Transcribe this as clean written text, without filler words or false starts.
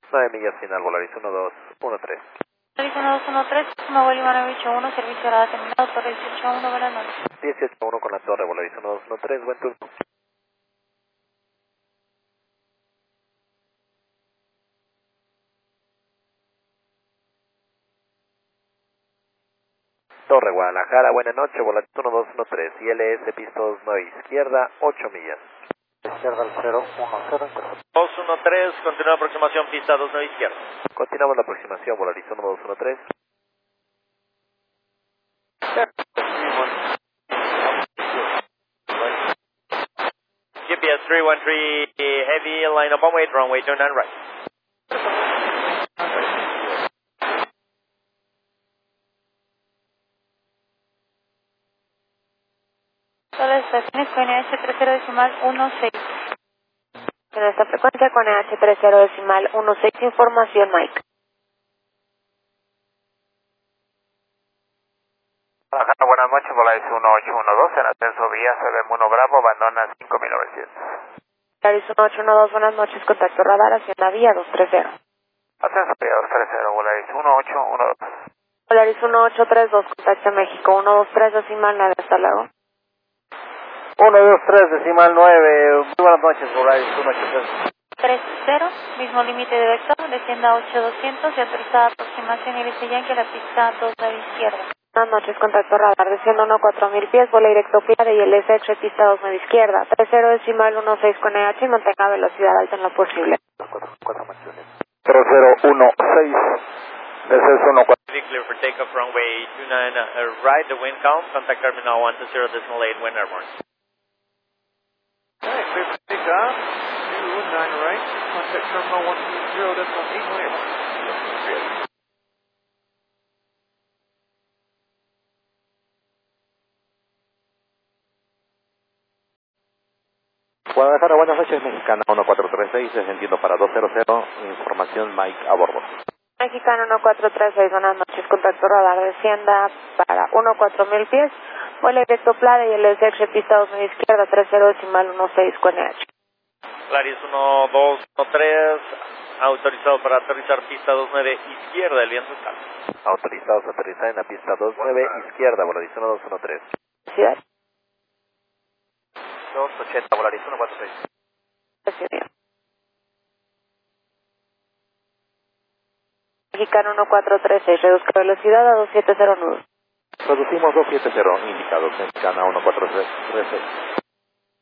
9 millas final, Volaris 1213. Volaris 1213, Mobile Ivanovich 1, servicio ahora terminado, torre 18-1, buenas noches. 18-1 con la torre, Volaris 1213, buen turno. Torre Guadalajara, buena noche, Volaris 1213, ILS pista 29 izquierda, 8 millas. Izquierda al 010. 213, continúa aproximación pista 29 izquierda. Continuamos la aproximación, Volaris 1213. GPS 313, heavy, line up on wait, runway 29 right. Todas las estaciones con NH 30.16. En esta frecuencia con NH 30.16, información Mike. Guadalajara, buenas noches, Volaris 1812, en ascenso vía CBM1 Bravo, abandona 5900. Volaris 1812, buenas noches, contacto radar, hacienda vía 230. Ascenso vía 230, Volaris 1812. Volaris 1832, contacto México 123, decimal 9, hasta luego. 123, decimal 9, muy buenas noches, Volaris 1832. 30, mismo límite de vector, descienda 8200 y autorizada aproximación ILS Yankee a la pista 29 izquierda. Buenas noches, contacto radar, desciendo 14000 pies, vuelo directo FIA de ILS X, pista 29 izquierda, 30 decimal 16 con NH y mantenga velocidad alta en lo posible. 3016, descenso 14. Clear for takeoff, runway 29 right, the wind count, contact terminal 120.8, wind airborne. Alright, clear for takeoff, 29 right, contact terminal 120.8, wind airborne. Guadalajara, buenas noches, Mexicana 1436, descendiendo para 200, información Mike a bordo. Mexicano 1436, buenas noches, contacto radar, descienda para 14000 pies, vuelo directo PLA de ILS X, pista 29 izquierda, 30 decimal 16 con NH. Volaris 1213, autorizado para aterrizar pista 29 izquierda, el viento está. Autorizados a aterrizar en la pista 29 izquierda, Volaris 1213. Ciudad. 280, Volaris 146. Recibido. Mexicano 1436, reduzca velocidad a 270 nudos. Reducimos 270, indicados, Mexicana 1436.